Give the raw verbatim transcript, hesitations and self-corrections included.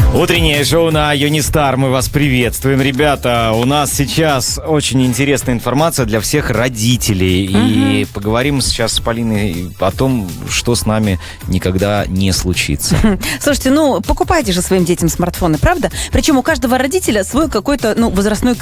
Утреннее шоу на Юнистар. Мы вас приветствуем, ребята. У нас сейчас очень интересная информация для всех родителей. Угу. И поговорим сейчас с Полиной о том, что с нами никогда не случится. Слушайте, ну, покупайте же своим детям смартфоны, правда? Причем у каждого родителя свой какой-то, ну, возрастной